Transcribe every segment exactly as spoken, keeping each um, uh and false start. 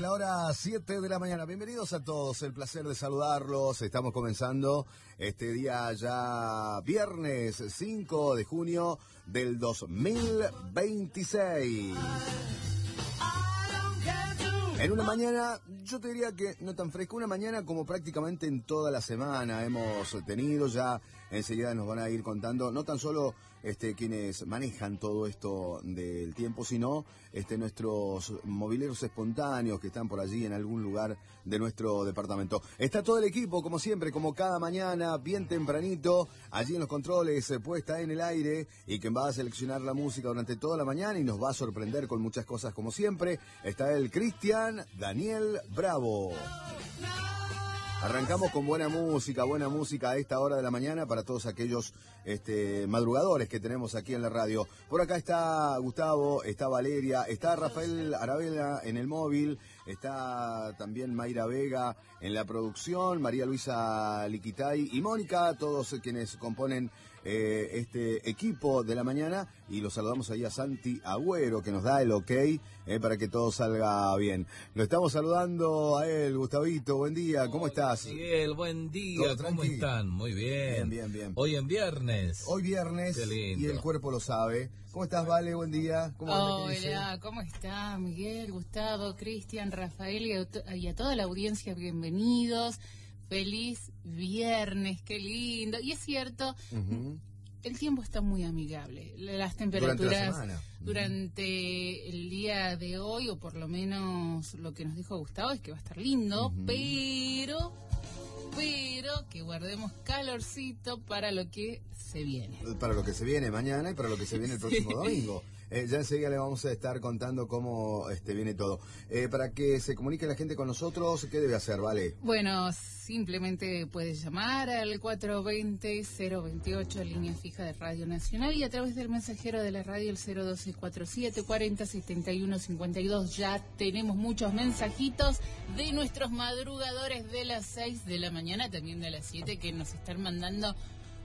la hora siete de la mañana. Bienvenidos a todos, el placer de saludarlos. Estamos comenzando este día ya viernes cinco de junio del dos mil veintiséis. En una mañana, yo te diría que no tan fresca, una mañana como prácticamente en toda la semana hemos tenido, ya enseguida nos van a ir contando, no tan solo este, quienes manejan todo esto del tiempo, sino este, nuestros mobileros espontáneos que están por allí en algún lugar de nuestro departamento. Está todo el equipo, como siempre, como cada mañana, bien tempranito, allí en los controles, puesta en el aire, y quien va a seleccionar la música durante toda la mañana y nos va a sorprender con muchas cosas como siempre, está el Cristian Daniel Bravo. Arrancamos con buena música, buena música a esta hora de la mañana para todos aquellos este, madrugadores que tenemos aquí en la radio. Por acá está Gustavo, está Valeria, está Rafael Aravena en el móvil, está también Mayra Vega en la producción, María Luisa Liquitay y Mónica, todos quienes componen eh, este equipo de la mañana, y los saludamos ahí a Santi Agüero que nos da el ok eh, para que todo salga bien. Lo estamos saludando a él, Gustavito, buen día, ¿cómo estás? Miguel, buen día, ¿cómo están? Muy bien. Bien, bien, bien. Hoy en viernes. Hoy viernes. Qué lindo. Y el cuerpo lo sabe. ¿Cómo estás, Vale? Buen día. ¿Cómo Hola, ¿cómo está Miguel, Gustavo, Cristian, Rafael y a, y a toda la audiencia? Bienvenidos. Feliz viernes, qué lindo. Y es cierto, uh-huh. El tiempo está muy amigable. Las temperaturas durante, la semana. durante el día de hoy, o por lo menos lo que nos dijo Gustavo, es que va a estar lindo, uh-huh. pero... pero que guardemos calorcito para lo que se viene. Para lo que se viene mañana y para lo que se viene el próximo domingo. Eh, ya enseguida le vamos a estar contando cómo este, viene todo. Eh, para que se comunique la gente con nosotros, ¿qué debe hacer, Vale? Bueno, simplemente puedes llamar al cuatro dos cero, cero dos ocho, línea fija de Radio Nacional, y a través del mensajero de la radio, el cero dos seis cuatro siete, cuarenta, setenta y uno, cincuenta y dos. Ya tenemos muchos mensajitos de nuestros madrugadores de las seis de la mañana, también de las siete, que nos están mandando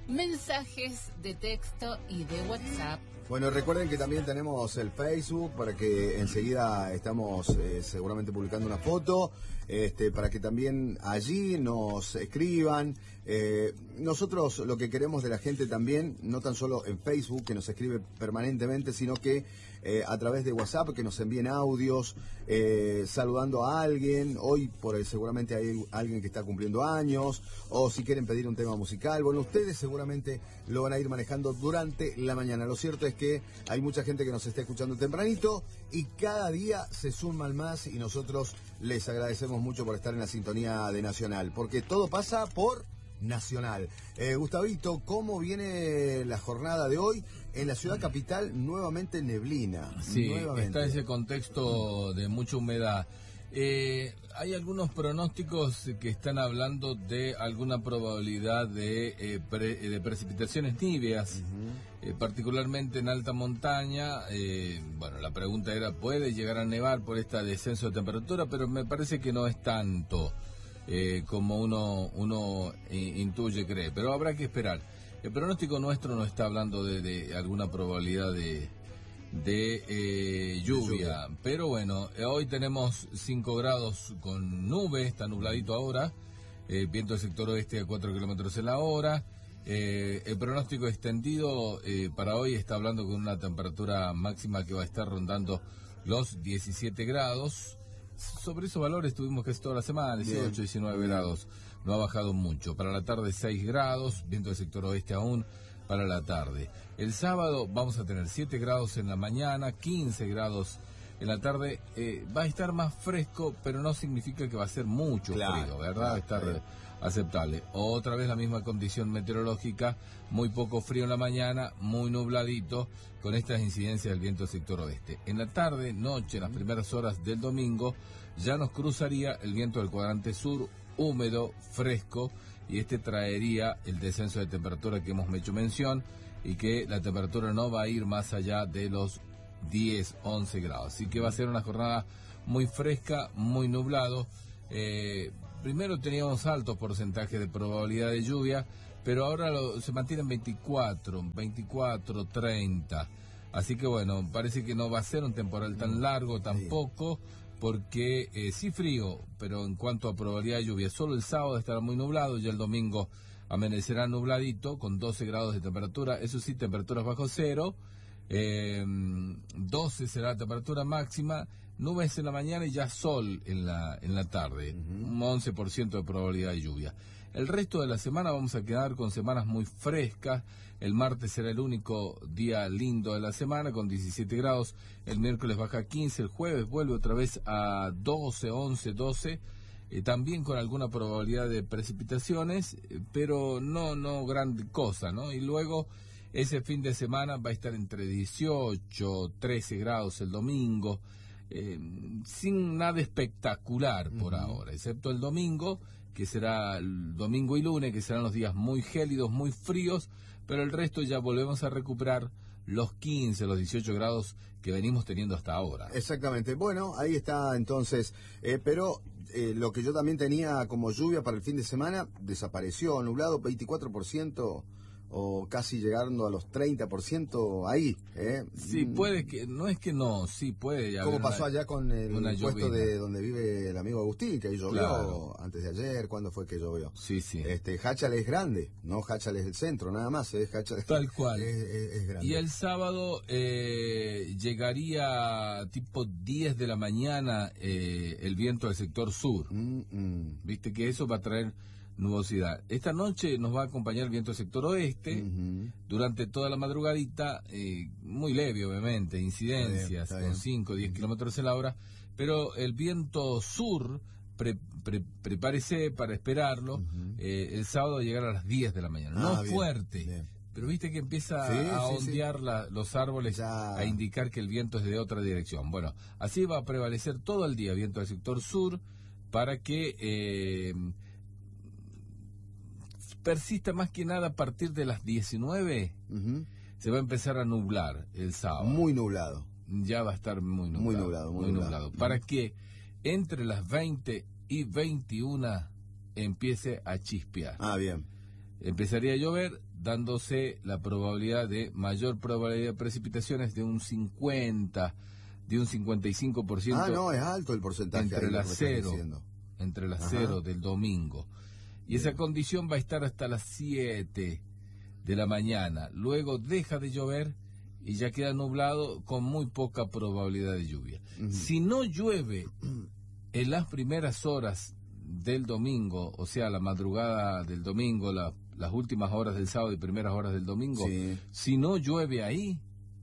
mensajes de texto y de WhatsApp. Bueno, recuerden que también tenemos el Facebook, para que enseguida estamos eh, seguramente publicando una foto, este, para que también allí nos escriban. Eh, nosotros lo que queremos de la gente también, no tan solo en Facebook, que nos escribe permanentemente, sino que eh, a través de WhatsApp, que nos envíen audios, eh, saludando a alguien. Hoy por seguramente hay alguien que está cumpliendo años, o si quieren pedir un tema musical. Bueno, ustedes seguramente lo van a ir manejando durante la mañana. Lo cierto es que hay mucha gente que nos está escuchando tempranito y cada día se suman más, y nosotros les agradecemos mucho por estar en la sintonía de Nacional, porque todo pasa por Nacional. Eh, Gustavito, ¿cómo viene la jornada de hoy? En la ciudad capital nuevamente neblina. Sí, nuevamente. Está ese contexto de mucha humedad. Eh, hay algunos pronósticos que están hablando de alguna probabilidad de, eh, pre, de precipitaciones níveas, uh-huh. eh, particularmente en alta montaña. Eh, bueno, la pregunta era, ¿puede llegar a nevar por este descenso de temperatura? Pero me parece que no es tanto eh, como uno, uno intuye, cree, pero habrá que esperar. El pronóstico nuestro no está hablando de, de alguna probabilidad de... de eh, lluvia, lluvia, pero bueno, eh, hoy tenemos cinco grados con nube, está nubladito ahora, eh, viento del sector oeste a cuatro kilómetros en la hora. Eh, el pronóstico extendido eh, para hoy está hablando con una temperatura máxima que va a estar rondando los diecisiete grados. Sobre esos valores tuvimos que toda la semana, dieciocho, diecinueve grados, no ha bajado mucho. Para la tarde seis grados, viento del sector oeste aún para la tarde. El sábado vamos a tener siete grados en la mañana, quince grados en la tarde. Eh, va a estar más fresco, pero no significa que va a ser mucho claro, frío, ¿verdad? Claro, va a estar claro. aceptable. Otra vez la misma condición meteorológica, muy poco frío en la mañana, muy nubladito, con estas incidencias del viento del sector oeste. En la tarde, noche, en las primeras horas del domingo, ya nos cruzaría el viento del cuadrante sur, húmedo, fresco, y este traería el descenso de temperatura que hemos hecho mención, y que la temperatura no va a ir más allá de los diez, once grados. Así que va a ser una jornada muy fresca, muy nublado. Eh, primero teníamos altos porcentajes de probabilidad de lluvia, pero ahora lo, se mantienen veinticuatro, veinticuatro, treinta. Así que bueno, parece que no va a ser un temporal tan largo tampoco. porque eh, sí frío, pero en cuanto a probabilidad de lluvia, solo el sábado estará muy nublado, ya el domingo amanecerá nubladito con doce grados de temperatura, eso sí, temperaturas bajo cero, eh, doce será la temperatura máxima, nubes en la mañana y ya sol en la, en la tarde, uh-huh. un once por ciento de probabilidad de lluvia. El resto de la semana vamos a quedar con semanas muy frescas. El martes será el único día lindo de la semana con diecisiete grados. El miércoles baja a quince. El jueves vuelve otra vez a doce, once, doce. Eh, también con alguna probabilidad de precipitaciones, eh, pero no, no gran cosa, ¿no? Y luego ese fin de semana va a estar entre dieciocho, trece grados el domingo. Eh, sin nada espectacular por uh-huh. ahora, excepto el domingo, que será el domingo y lunes, que serán los días muy gélidos, muy fríos, pero el resto ya volvemos a recuperar los quince, los dieciocho grados que venimos teniendo hasta ahora. Exactamente. Bueno, ahí está entonces, eh, pero eh, lo que yo también tenía como lluvia para el fin de semana desapareció, nublado veinticuatro por ciento o casi llegando a los treinta por ciento ahí. ¿eh? Sí, puede que, no es que no, sí puede. Como pasó una, allá con el puesto llovina. de donde vive el amigo Agustín, que ahí llovió claro. antes de ayer. ¿Cuándo fue que llovió? Sí, sí. Este, Háchal es grande, no Háchal es el centro, nada más. ¿eh? Háchal Tal cual. Es, es, es grande. Y el sábado eh, llegaría tipo diez de la mañana eh, el viento del sector sur. Mm, mm. Viste que eso va a traer nubosidad. Esta noche nos va a acompañar el viento del sector oeste uh-huh. durante toda la madrugadita, eh, muy leve obviamente, incidencias está bien, está con cinco o diez kilómetros a la hora, pero el viento sur, pre, pre, prepárese para esperarlo, uh-huh. eh, el sábado llegará a las diez de la mañana, ah, no bien, fuerte, bien. Pero viste que empieza sí, a sí, ondear sí. La, los árboles ya. A indicar que el viento es de otra dirección. Bueno, así va a prevalecer todo el día viento del sector sur para que eh, persista más que nada a partir de las diecinueve, uh-huh. se va a empezar a nublar el sábado. Muy nublado. Ya va a estar muy nublado. Muy nublado, muy, muy nublado. nublado. Uh-huh. Para que entre las veinte y veintiuna empiece a chispear. Ah, bien. Empezaría a llover, dándose la probabilidad de, mayor probabilidad de precipitaciones de un cincuenta, de un cincuenta y cinco por ciento. Ah, no, es alto el porcentaje. Entre las cero, entre las cero del domingo. Y esa condición va a estar hasta las siete de la mañana. Luego deja de llover y ya queda nublado con muy poca probabilidad de lluvia. Uh-huh. Si no llueve en las primeras horas del domingo, o sea, la madrugada del domingo, la, las últimas horas del sábado y primeras horas del domingo, sí. si no llueve ahí,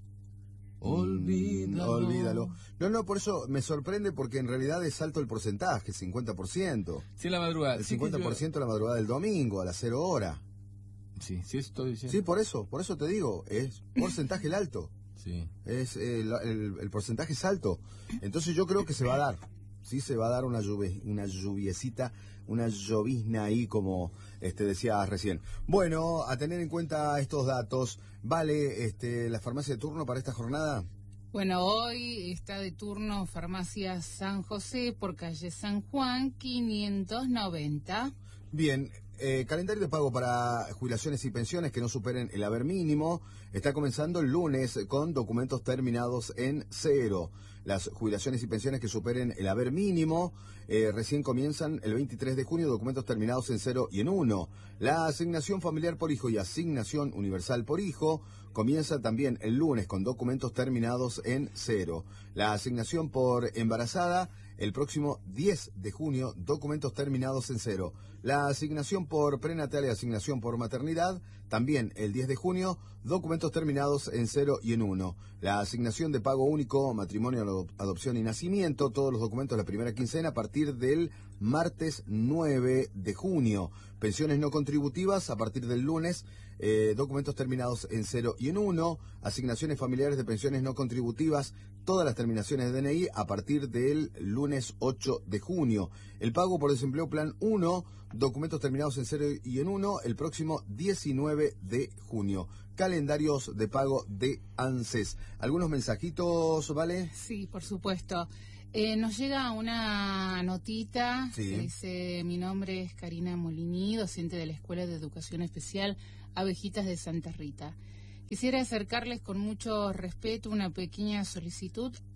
olvídalo. Olvídalo. No, no, por eso me sorprende porque en realidad es alto el porcentaje, cincuenta por ciento. Sí, la madrugada. El cincuenta por ciento sí, la madrugada del domingo, a las cero horas. Sí, sí, estoy diciendo. Sí, por eso, por eso te digo, es porcentaje el alto. Sí. Es, eh, el, el, el porcentaje es alto. Entonces yo creo que se va a dar. Sí, se va a dar una lluvia, una lluviecita, una llovizna ahí, como este decía recién. Bueno, a tener en cuenta estos datos. ¿Vale este, la farmacia de turno para esta jornada? Bueno, hoy está de turno Farmacia San José por calle San Juan, quinientos noventa. Bien. Eh, calendario de pago para jubilaciones y pensiones que no superen el haber mínimo está comenzando el lunes con documentos terminados en cero. Las jubilaciones y pensiones que superen el haber mínimo eh, recién comienzan el veintitrés de junio, documentos terminados en cero y en uno. La asignación familiar por hijo y asignación universal por hijo comienza también el lunes con documentos terminados en cero. La asignación por embarazada el próximo diez de junio, documentos terminados en cero. La asignación por prenatal y asignación por maternidad, también el diez de junio, documentos terminados en cero y en uno. La asignación de pago único, matrimonio, adopción y nacimiento, todos los documentos de la primera quincena a partir del martes nueve de junio. Pensiones no contributivas a partir del lunes, eh, documentos terminados en cero y en uno. Asignaciones familiares de pensiones no contributivas, todas las terminaciones de D N I a partir del lunes ocho de junio. El pago por desempleo plan uno, documentos terminados en cero y en uno, el próximo diecinueve de junio. Calendarios de pago de ANSES. ¿Algunos mensajitos, Vale? Sí, por supuesto. Eh, nos llega una notita sí. que dice: mi nombre es Karina Molini, docente de la Escuela de Educación Especial Abejitas de Santa Rita. Quisiera acercarles con mucho respeto una pequeña solicitud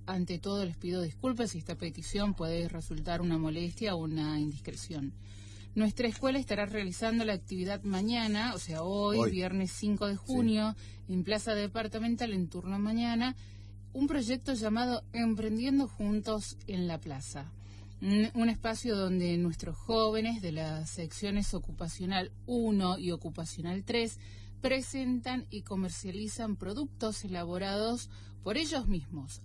ante todo les pido disculpas si esta petición puede resultar una molestia o una indiscreción. Nuestra escuela estará realizando la actividad mañana, o sea, hoy, hoy. viernes cinco de junio, sí. en Plaza Departamental, en turno mañana, un proyecto llamado Emprendiendo Juntos en la Plaza. Un espacio donde nuestros jóvenes de las secciones Ocupacional uno y Ocupacional tres presentan y comercializan productos elaborados por ellos mismos,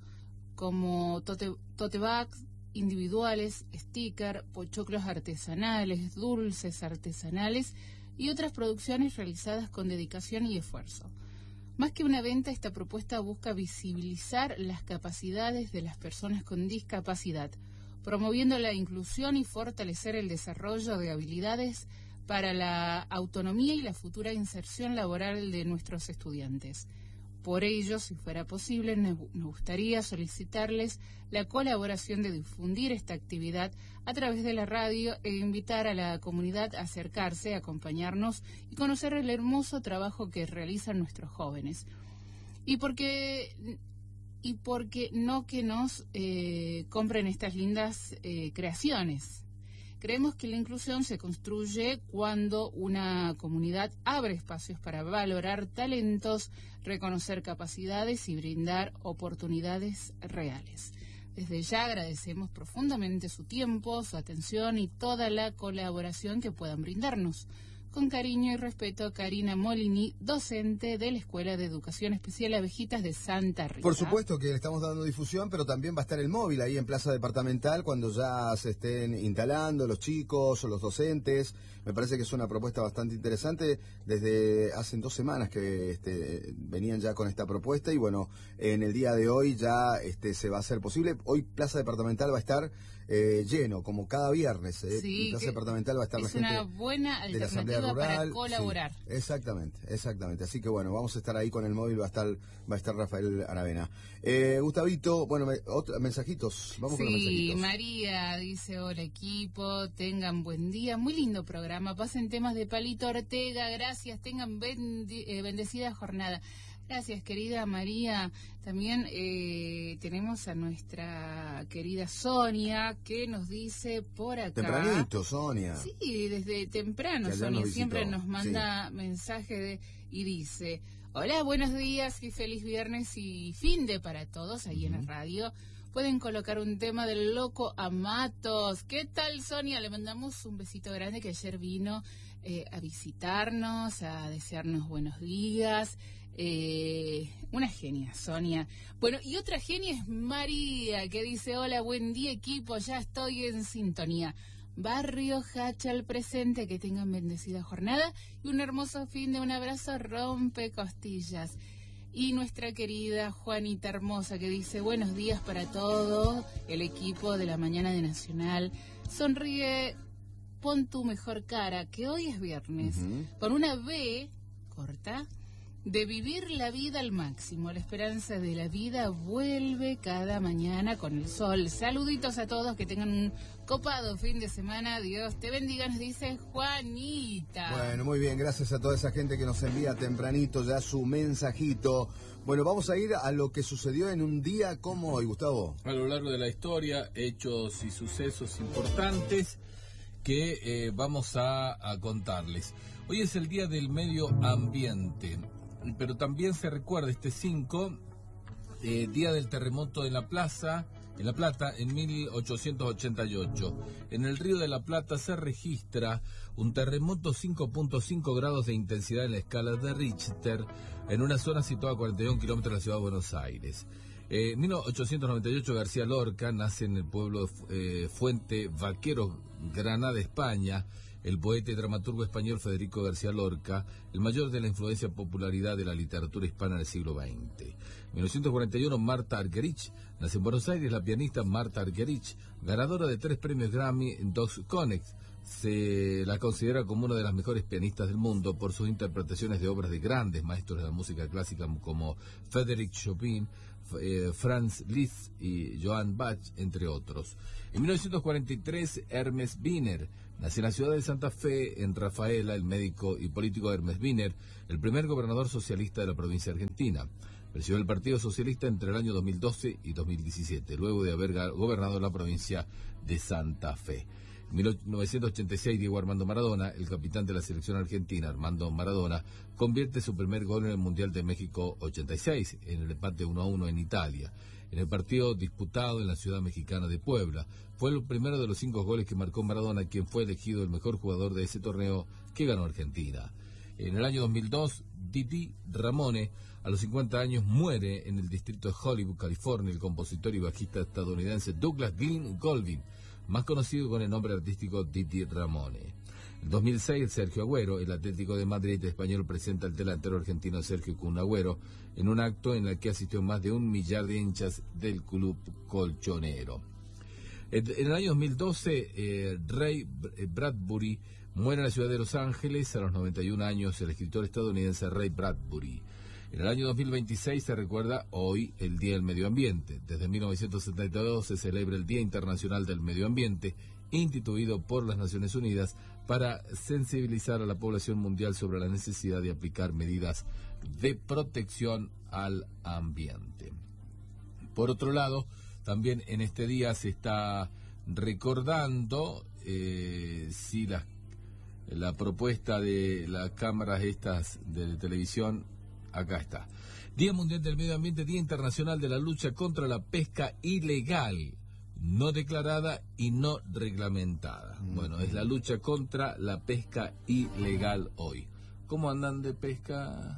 como tote, tote bags individuales, sticker, pochoclos artesanales, dulces artesanales y otras producciones realizadas con dedicación y esfuerzo. Más que una venta, esta propuesta busca visibilizar las capacidades de las personas con discapacidad, promoviendo la inclusión y fortalecer el desarrollo de habilidades para la autonomía y la futura inserción laboral de nuestros estudiantes. Por ello, si fuera posible, nos gustaría solicitarles la colaboración de difundir esta actividad a través de la radio e invitar a la comunidad a acercarse, a acompañarnos y conocer el hermoso trabajo que realizan nuestros jóvenes. Y porque, y porque no que nos eh, compren estas lindas eh, creaciones. Creemos que la inclusión se construye cuando una comunidad abre espacios para valorar talentos, reconocer capacidades y brindar oportunidades reales. Desde ya agradecemos profundamente su tiempo, su atención y toda la colaboración que puedan brindarnos. Con cariño y respeto, Karina Molini, docente de la Escuela de Educación Especial Abejitas de Santa Rita. Por supuesto que le estamos dando difusión, pero también va a estar el móvil ahí en Plaza Departamental cuando ya se estén instalando los chicos o los docentes. Me parece que es una propuesta bastante interesante. Desde hace dos semanas que este, venían ya con esta propuesta y bueno, en el día de hoy ya este, se va a hacer posible. Hoy Plaza Departamental va a estar eh, lleno, como cada viernes. Eh. Sí, Plaza Departamental va a estar la gente es una buena alternativa Rural, para colaborar. Sí, exactamente, exactamente. Así que bueno, vamos a estar ahí con el móvil, va a estar, va a estar Rafael Aravena. Eh, Gustavito, bueno, me, otro, mensajitos, vamos sí, con los mensajitos. Sí, María dice, hola equipo, tengan buen día, muy lindo programa, pasen temas de Palito Ortega, gracias, tengan bendi eh, bendecida jornada. Gracias, querida María. También eh, tenemos a nuestra querida Sonia, que nos dice por acá... Tempranito, Sonia. Sí, desde temprano, Sonia nos siempre nos manda sí. mensaje de, y dice... Hola, buenos días y feliz viernes y fin de para todos ahí uh-huh. en la radio. Pueden colocar un tema del Loco Amatos. ¿Qué tal, Sonia? Le mandamos un besito grande que ayer vino eh, a visitarnos, a desearnos buenos días... Eh, una genia, Sonia. Bueno, y otra genia es María, que dice, hola, buen día equipo, ya estoy en sintonía. Barrio Hacha al presente, que tengan bendecida jornada y un hermoso fin de un abrazo rompe costillas. Y nuestra querida Juanita Hermosa, que dice, buenos días para todo el equipo de la mañana de Nacional. Sonríe, pon tu mejor cara, que hoy es viernes, uh-huh. con una B corta, de vivir la vida al máximo. La esperanza de la vida vuelve cada mañana con el sol. Saluditos a todos, que tengan un copado fin de semana. Dios te bendiga, nos dice Juanita. Bueno, muy bien, gracias a toda esa gente que nos envía tempranito ya su mensajito. Bueno, vamos a ir a lo que sucedió en un día como hoy, Gustavo. A lo largo de la historia, hechos y sucesos importantes que eh, vamos a, a contarles. Hoy es el Día del Medio Ambiente. Pero también se recuerda este cinco, eh, día del terremoto en la plaza, en La Plata, en mil ochocientos ochenta y ocho. En el Río de la Plata se registra un terremoto cinco punto cinco grados de intensidad en la escala de Richter, en una zona situada a cuarenta y un kilómetros de la ciudad de Buenos Aires. Eh, en mil ochocientos noventa y ocho García Lorca nace en el pueblo eh, Fuente Vaqueros, Granada, España. El poeta y dramaturgo español Federico García Lorca, el mayor de la influencia y popularidad de la literatura hispana del siglo veinte. En mil novecientos cuarenta y uno, Marta Argerich nace en Buenos Aires. La pianista Marta Argerich, ganadora de tres premios Grammy en Dogs Connect, se la considera como una de las mejores pianistas del mundo por sus interpretaciones de obras de grandes maestros de la música clásica como Frédéric Chopin, eh, Franz Liszt y Johann Bach, entre otros. En mil novecientos cuarenta y tres, Hermes Wiener nació en la ciudad de Santa Fe, en Rafaela. El médico y político Hermes Wiener, el primer gobernador socialista de la provincia argentina. Presidió el Partido Socialista entre el año dos mil doce y dos mil diecisiete, luego de haber gobernado la provincia de Santa Fe. En mil novecientos ochenta y seis, Diego Armando Maradona, el capitán de la selección argentina, Armando Maradona, convierte su primer gol en el Mundial de México ochenta y seis, en el empate uno a uno en Italia, en el partido disputado en la ciudad mexicana de Puebla. Fue el primero de los cinco goles que marcó Maradona, quien fue elegido el mejor jugador de ese torneo que ganó Argentina. En el año dos mil dos, Didi Ramone, a los cincuenta años, muere en el distrito de Hollywood, California, el compositor y bajista estadounidense Douglas Glynn Golding, más conocido con el nombre artístico Didi Ramone. En dos mil seis, Sergio Agüero, el Atlético de Madrid español, presenta al delantero argentino Sergio Kun Agüero en un acto en el que asistió más de un millar de hinchas del club colchonero. En el año dos mil doce, eh, Ray Bradbury muere en la ciudad de Los Ángeles a los noventa y un años, el escritor estadounidense Ray Bradbury. En el año dos mil veintiséis se recuerda hoy el Día del Medio Ambiente. Desde mil novecientos setenta y dos se celebra el Día Internacional del Medio Ambiente, instituido por las Naciones Unidas para sensibilizar a la población mundial sobre la necesidad de aplicar medidas de protección al ambiente. Por otro lado, también en este día se está recordando eh, si la, la propuesta de las cámaras estas de televisión. Acá está. Día Mundial del Medio Ambiente, Día Internacional de la Lucha contra la Pesca Ilegal, no declarada y no reglamentada. Mm. Bueno, es la lucha contra la pesca ilegal hoy. ¿Cómo andan de pesca?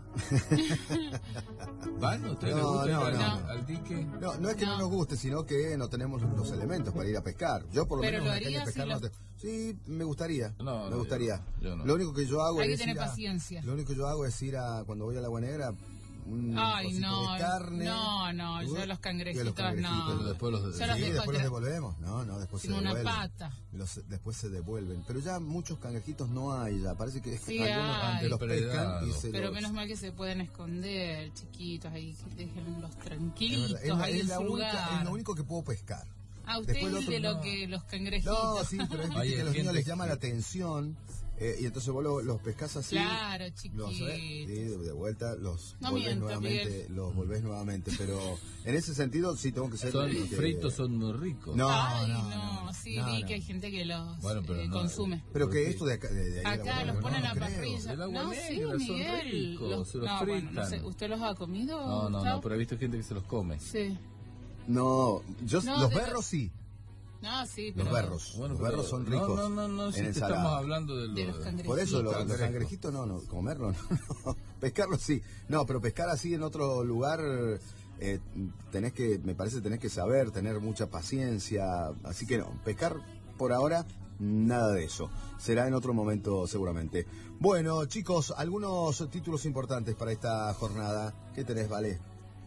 ¿Van? ¿Ustedes no, les gusta no, ir no. Al, al dique? No, no es que no. no nos guste, sino que no tenemos los elementos para ir a pescar. Yo por lo Pero menos lo en la calle haría pescar si no lo... te... Sí, me gustaría. No, me no, gustaría. Yo, yo no. Lo único que yo hago Hay es que tener ir a, paciencia. Lo único que yo hago es ir a cuando voy a la Agua Negra. Un Ay, no, de carne. no, no, yo los cangrejitos, los cangrejitos. no. Pero después los, Yo Sí, los dejo después los atrás. devolvemos. No, no, después Sin se una devuelven. pata. Los, después se devuelven. Pero ya muchos cangrejitos no hay ya. Parece que Sí algunos hay. los pescan y se Pero los... menos mal que se pueden esconder, chiquitos, ahí, déjenlos Es, tranquilitos, verdad, es la- ahí es en la su única- lugar. es lo único que puedo pescar. A usted Después el otro de lo no. que los cangrejitos. No, sí, pero es Hay que a los gente niños les que- llama la atención eh, y entonces vos lo- los pescás así. Claro, Los, chiquitos. ¿eh? Sí, de vuelta los No volvés mienta, nuevamente, Miguel. los volvés nuevamente, pero en ese sentido sí tengo que ser Son que- fritos, son muy ricos. No, Ay, no, no, no, no, sí, no, vi no. que hay gente que los Bueno, pero eh, no, consume. Pero que Porque esto de acá, de, de ahí Acá la- los no, ponen no a creo. parrilla. El agua No, negra, sí, son Miguel. ricos, Los- se los no, bueno, no sé, fritan. ¿usted los ha comido? No, no, Gustavo? no, pero he visto gente que se los come. Sí. No, yo, No, los de- berros sí, No, sí, pero... los berros, Bueno, los pero- berros son no, ricos. No, no, no, si en te ensalada. estamos hablando de, lo- De los cangrejitos. Por eso los, los Cangrejo. cangrejitos no, no, comerlos no, no. Pescarlos sí, no, pero pescar así en otro lugar eh, tenés que, me parece tenés que saber, tener mucha paciencia, así que no, pescar por ahora nada de eso, será en otro momento seguramente. Bueno chicos, algunos títulos importantes para esta jornada, ¿qué tenés, Vale?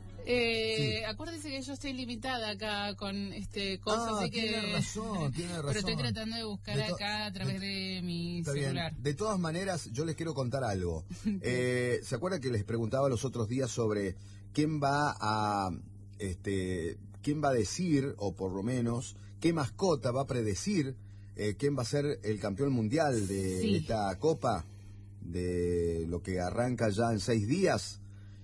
Eh, Acuérdese que yo estoy limitada acá con este cosas, Ah, así que... tiene razón, tiene razón. Pero estoy tratando de buscar De to- acá a través de mi Está bien. celular. De todas maneras, yo les quiero contar algo. Eh, ¿Se acuerdan que les preguntaba los otros días sobre quién va a, este, quién va a decir, o por lo menos, qué mascota va a predecir eh, quién va a ser el campeón mundial de Sí. esta copa, de lo que arranca ya en seis días?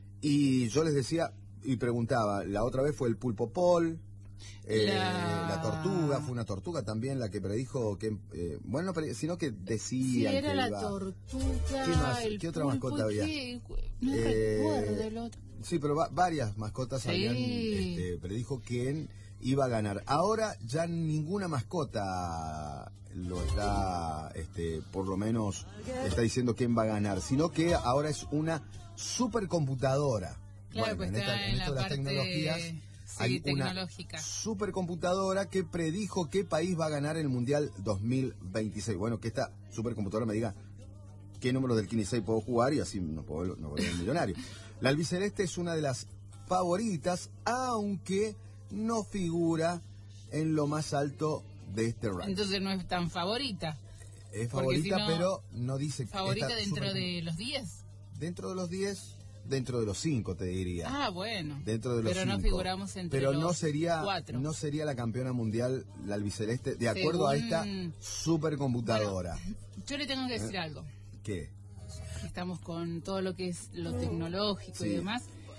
Y yo les decía y preguntaba, la otra vez fue el pulpo Paul. Eh, La- la tortuga, fue una tortuga también la que predijo que, eh, bueno, no, sino que Sí, decía era que la iba- tortuga, ¿Qué más? el ¿Qué otra pulpo, mascota había? ¿qué? No Eh, recuerdo el otro. Sí, pero va- varias mascotas Sí. habían este, predijo quién iba a ganar. Ahora ya ninguna mascota lo está, este, por lo menos está diciendo quién va a ganar, sino que ahora es una supercomputadora. Claro, pues en, está esta- en en la esto de las parte, tecnologías sí, hay una tecnológica. supercomputadora que predijo qué país va a ganar el Mundial dos mil veintiséis. Bueno, que esta supercomputadora me diga qué número del quince puedo jugar y así no puedo no volver millonario. La albiceleste es una de las favoritas, aunque no figura en lo más alto de este ranking. Entonces no es tan favorita. Es porque favorita, si no, pero no dice... Favorita esta dentro supercom- de los diez. Dentro de los diez, dentro de los cinco te diría. Ah, bueno. Dentro de los Pero no cinco. figuramos entre Pero los no sería cuatro. no sería la campeona mundial la albiceleste de acuerdo a esta Según- supercomputadora. Yo le tengo que decir algo. ¿Qué? Estamos con todo lo que es lo tecnológico Sí. y demás.